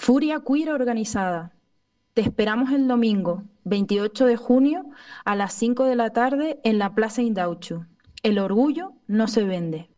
Furia Queer organizada. Te esperamos el domingo, 28 de junio, a las 5 de la tarde en la Plaza Indauchu. El orgullo no se vende.